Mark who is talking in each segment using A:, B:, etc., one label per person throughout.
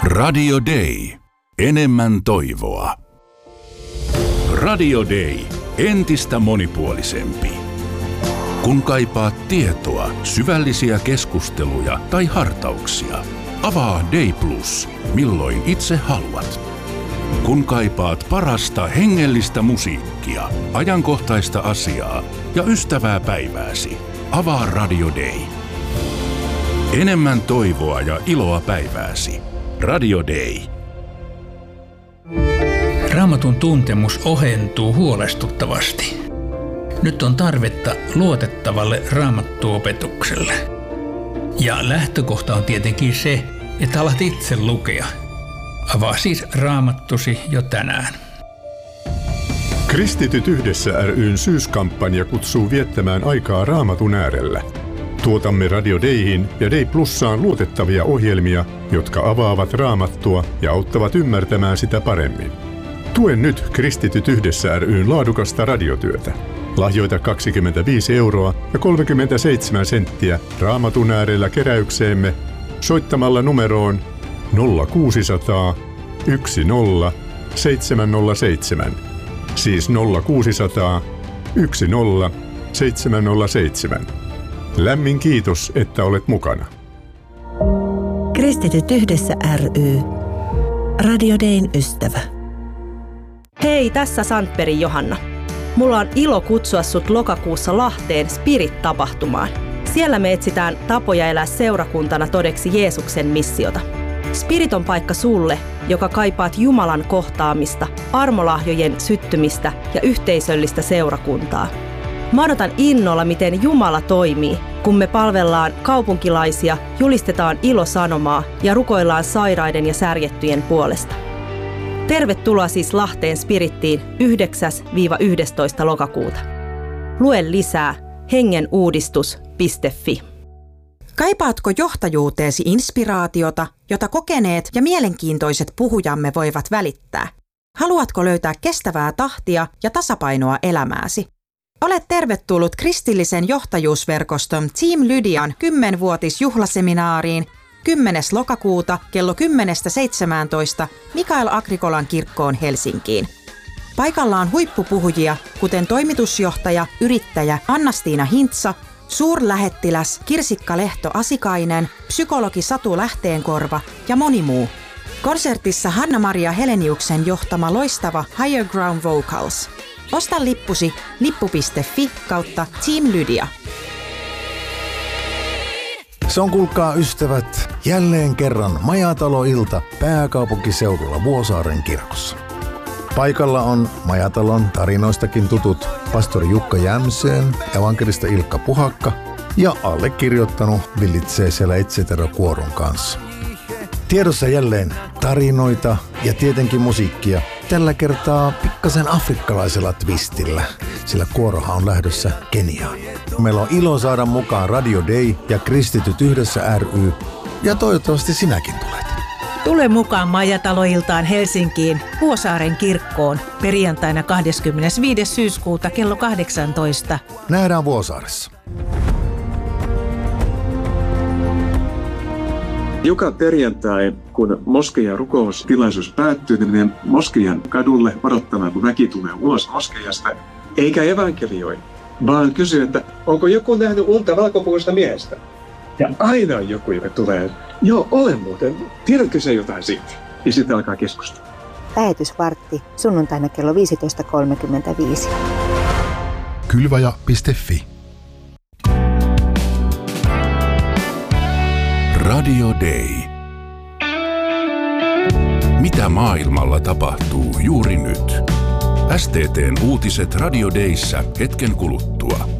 A: Radio Day. Enemmän toivoa. Radio Day. Entistä monipuolisempi. Kun kaipaat tietoa, syvällisiä keskusteluja tai hartauksia, avaa Day Plus, milloin itse haluat. Kun kaipaat parasta hengellistä musiikkia, ajankohtaista asiaa ja ystävää päivääsi, avaa Radio Day. Enemmän toivoa ja iloa päivääsi. Radio Day.
B: Raamatun tuntemus ohentuu huolestuttavasti. Nyt on tarvetta luotettavalle raamattuopetukselle. Ja lähtökohta on tietenkin se, että alat itse lukea. Avaa siis raamattusi jo tänään.
C: Kristityt yhdessä ry:n syyskampanja kutsuu viettämään aikaa Raamatun äärellä. Tuotamme Radio Dayhin ja Day Plussaan luotettavia ohjelmia, jotka avaavat Raamattua ja auttavat ymmärtämään sitä paremmin. Tue nyt Kristityt yhdessä ry:n laadukasta radiotyötä. Lahjoita 25 € ja 37 senttiä Raamatun äärellä keräykseemme soittamalla numeroon 0600 10 707. Siis 0600 10 707. Lämmin kiitos, että olet mukana.
D: Kristityt yhdessä ry. Radio Dayn ystävä.
E: Hei, tässä Sandbergin Johanna. Mulla on ilo kutsua sut lokakuussa Lahteen Spirit-tapahtumaan. Siellä me etsitään tapoja elää seurakuntana todeksi Jeesuksen missiota. Spirit on paikka sulle, joka kaipaat Jumalan kohtaamista, armolahjojen syttymistä ja yhteisöllistä seurakuntaa. Mä odotan innolla, miten Jumala toimii, kun me palvellaan kaupunkilaisia, julistetaan ilosanomaa ja rukoillaan sairaiden ja särjettyjen puolesta. Tervetuloa siis Lahteen Spirittiin 9-11. lokakuuta. Lue lisää hengenuudistus.fi.
F: Kaipaatko johtajuuteesi inspiraatiota, jota kokeneet ja mielenkiintoiset puhujamme voivat välittää? Haluatko löytää kestävää tahtia ja tasapainoa elämääsi? Olet tervetullut kristillisen johtajuusverkoston Team Lydian 10-vuotisjuhlaseminaariin 10. lokakuuta kello 10-17 Mikael Agrikolan kirkkoon Helsinkiin. Paikalla on huippupuhujia, kuten toimitusjohtaja, yrittäjä Anna-Stiina Hintsa, suurlähettiläs Kirsikka Lehto-Asikainen, psykologi Satu Lähteenkorva ja moni muu. Konsertissa Hanna-Maria Heleniuksen johtama loistava Higher Ground Vocals. Osta lippusi lippu.fi/Team Lydia.
G: Se on, kuulkaa ystävät, jälleen kerran Majatalo-ilta pääkaupunkiseudulla Vuosaaren kirkossa. Paikalla on Majatalon tarinoistakin tutut pastori Jukka Jämseen, evankelista Ilkka Puhakka ja allekirjoittanut villitsee siellä Etsetero-kuoron kanssa. Tiedossa jälleen tarinoita ja tietenkin musiikkia. Tällä kertaa pikkasen afrikkalaisella twistillä, sillä kuorohan on lähdössä Keniaan. Meillä on ilo saada mukaan Radio Day ja Kristityt yhdessä ry, ja toivottavasti sinäkin tulet.
H: Tule mukaan Majatalo-iltaan Helsinkiin Vuosaaren kirkkoon perjantaina 25. syyskuuta kello 18.
G: Nähdään Vuosaaressa.
I: Joka perjantai, kun moskeijan rukoustilaisuus päättyy, niin menen moskeijan kadulle odottamaan, kun väki tulee ulos moskeijasta, eikä evankelioi, vaan kysyy, että onko joku nähnyt unta valkopukuisesta miehestä? Ja aina on joku, joka tulee, joo, olen muuten, tiedätkö sä jotain siitä? Ja sitten alkaa keskustella.
J: Lähetysvartti sunnuntaina kello 15.35.
G: Kylvaja.fi.
A: Radio Day. Mitä maailmalla tapahtuu juuri nyt? STT:n uutiset Radio Dayssä hetken kuluttua.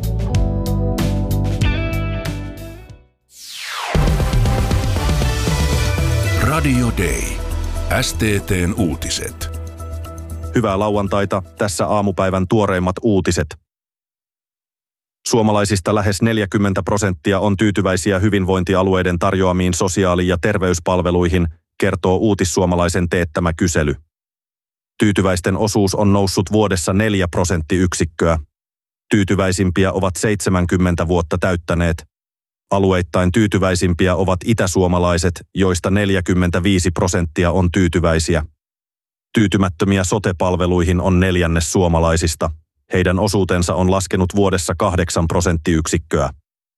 A: Radio Day. STT:n uutiset.
K: Hyvää lauantaita, tässä aamupäivän tuoreimmat uutiset. Suomalaisista lähes 40% on tyytyväisiä hyvinvointialueiden tarjoamiin sosiaali- ja terveyspalveluihin, kertoo Uutissuomalaisen teettämä kysely. Tyytyväisten osuus on noussut vuodessa 4 prosenttiyksikköä. Tyytyväisimpiä ovat 70 vuotta täyttäneet. Alueittain tyytyväisimpiä ovat itäsuomalaiset, joista 45% on tyytyväisiä. Tyytymättömiä sote-palveluihin on 1/4 suomalaisista. Heidän osuutensa on laskenut vuodessa 8 prosenttiyksikköä.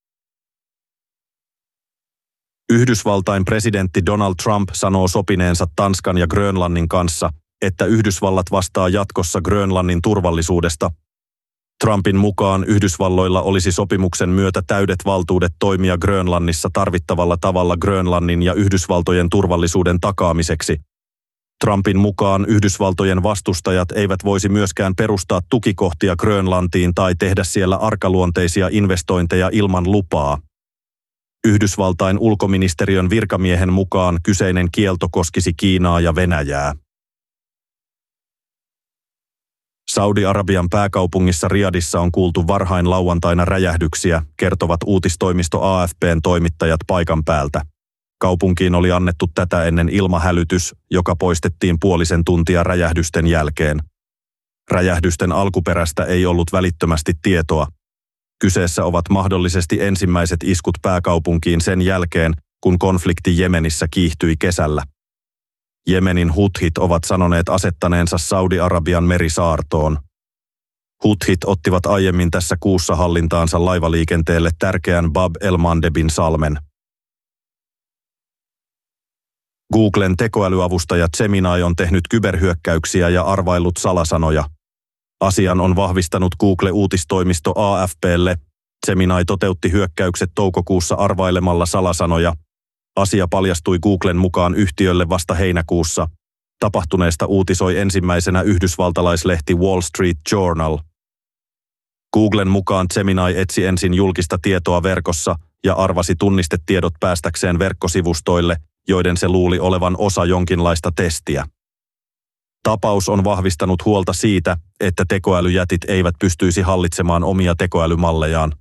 K: Yhdysvaltain presidentti Donald Trump sanoo sopineensa Tanskan ja Grönlannin kanssa, että Yhdysvallat vastaa jatkossa Grönlannin turvallisuudesta. Trumpin mukaan Yhdysvalloilla olisi sopimuksen myötä täydet valtuudet toimia Grönlannissa tarvittavalla tavalla Grönlannin ja Yhdysvaltojen turvallisuuden takaamiseksi. Trumpin mukaan Yhdysvaltojen vastustajat eivät voisi myöskään perustaa tukikohtia Grönlantiin tai tehdä siellä arkaluonteisia investointeja ilman lupaa. Yhdysvaltain ulkoministeriön virkamiehen mukaan kyseinen kielto koskisi Kiinaa ja Venäjää. Saudi-Arabian pääkaupungissa Riadissa on kuultu varhain lauantaina räjähdyksiä, kertovat uutistoimisto AFP:n toimittajat paikan päältä. Kaupunkiin oli annettu tätä ennen ilmahälytys, joka poistettiin puolisen tuntia räjähdysten jälkeen. Räjähdysten alkuperästä ei ollut välittömästi tietoa. Kyseessä ovat mahdollisesti ensimmäiset iskut pääkaupunkiin sen jälkeen, kun konflikti Jemenissä kiihtyi kesällä. Jemenin Huthit ovat sanoneet asettaneensa Saudi-Arabian merisaartoon. Huthit ottivat aiemmin tässä kuussa hallintaansa laivaliikenteelle tärkeän Bab el-Mandebin salmen. Googlen tekoälyavustaja Gemini on tehnyt kyberhyökkäyksiä ja arvaillut salasanoja. Asian on vahvistanut Google-uutistoimisto AFP:lle. Gemini toteutti hyökkäykset toukokuussa arvailemalla salasanoja. Asia paljastui Googlen mukaan yhtiölle vasta heinäkuussa. Tapahtuneesta uutisoi ensimmäisenä yhdysvaltalaislehti Wall Street Journal. Googlen mukaan Gemini etsi ensin julkista tietoa verkossa ja arvasi tunnistetiedot päästäkseen verkkosivustoille, joiden se luuli olevan osa jonkinlaista testiä. Tapaus on vahvistanut huolta siitä, että tekoälyjätit eivät pystyisi hallitsemaan omia tekoälymallejaan.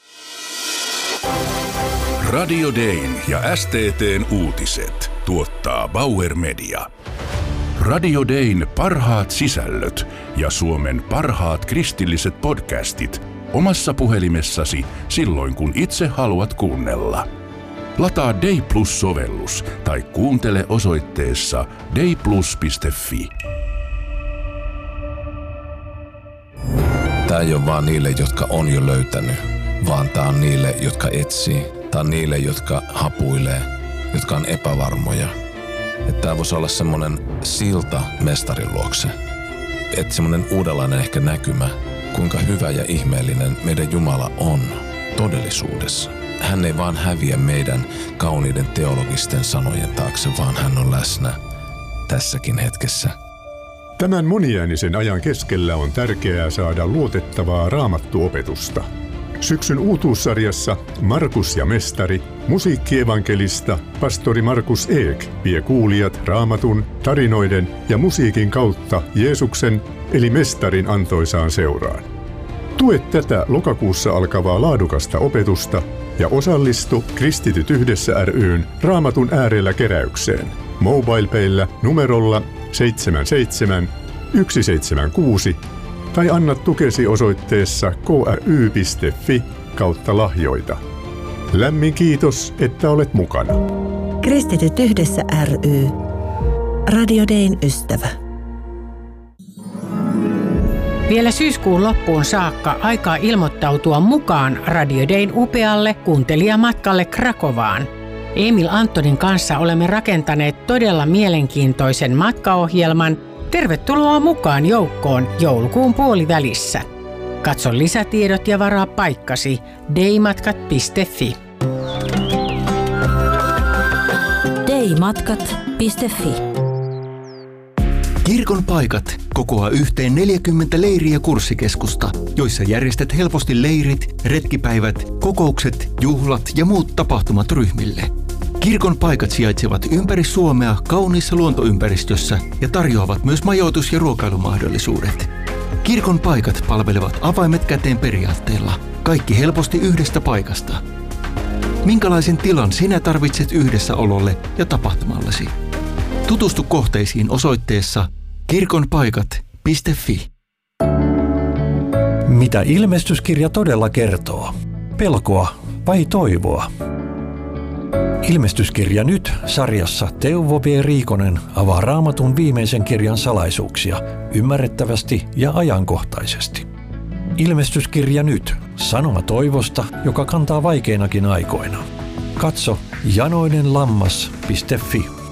A: Radio Dayn ja STT:n uutiset tuottaa Bauer Media. Radio Dayn parhaat sisällöt ja Suomen parhaat kristilliset podcastit omassa puhelimessasi silloin, kun itse haluat kuunnella. Lataa Day Plus-sovellus tai kuuntele osoitteessa dayplus.fi.
L: Tää ei ole vaan niille, jotka on jo löytänyt, vaan tää on niille, jotka etsii. Tää on niille, jotka hapuilee, jotka on epävarmoja. Että tää voisi olla semmonen silta mestarin luokse. Että semmonen uudenlainen ehkä näkymä, kuinka hyvä ja ihmeellinen meidän Jumala on todellisuudessa. Hän ei vaan häviä meidän kauniiden teologisten sanojen taakse, vaan hän on läsnä tässäkin hetkessä.
C: Tämän moniäänisen ajan keskellä on tärkeää saada luotettavaa raamattuopetusta. Syksyn uutuussarjassa Markus ja mestari, musiikkievankelista pastori Markus Eek vie kuulijat raamatun, tarinoiden ja musiikin kautta Jeesuksen eli mestarin antoisaan seuraan. Tue tätä lokakuussa alkavaa laadukasta opetusta ja osallistu Kristityt yhdessä ry:n Raamatun äärellä keräykseen MobilePaylla numerolla 77 176 tai anna tukesi osoitteessa kry.fi/lahjoita. Lämmin kiitos, että olet mukana.
D: Kristityt yhdessä ry. Radio Dayn ystävä.
H: Vielä syyskuun loppuun saakka aikaa ilmoittautua mukaan Radio Dayn upealle kuuntelijamatkalle Krakovaan. Emil Antonin kanssa olemme rakentaneet todella mielenkiintoisen matkaohjelman. Tervetuloa mukaan joukkoon joulukuun puolivälissä. Katso lisätiedot ja varaa paikkasi daymatkat.fi.
D: daymatkat.fi.
M: Kirkon paikat kokoaa yhteen 40 leiri- ja kurssikeskusta, joissa järjestät helposti leirit, retkipäivät, kokoukset, juhlat ja muut tapahtumat ryhmille. Kirkon paikat sijaitsevat ympäri Suomea kauniissa luontoympäristössä ja tarjoavat myös majoitus- ja ruokailumahdollisuudet. Kirkon paikat palvelevat avaimet käteen periaatteella. Kaikki helposti yhdestä paikasta. Minkälaisen tilan sinä tarvitset yhdessäololle ja tapahtumallesi? Tutustu kohteisiin osoitteessa kirkonpaikat.fi.
N: Mitä ilmestyskirja todella kertoo? Pelkoa vai toivoa? Ilmestyskirja nyt -sarjassa Teuvo B. Riikonen avaa Raamatun viimeisen kirjan salaisuuksia ymmärrettävästi ja ajankohtaisesti. Ilmestyskirja nyt -sanoma toivosta, joka kantaa vaikeinakin aikoina. Katso janoinenlammas.fi.